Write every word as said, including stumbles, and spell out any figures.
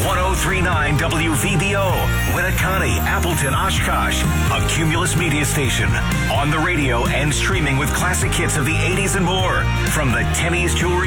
one oh three point nine W V B O, Winnicott, Appleton, Oshkosh, a Cumulus media station. On the radio and streaming with classic hits of the eighties and more. From the Temmie's Jewelry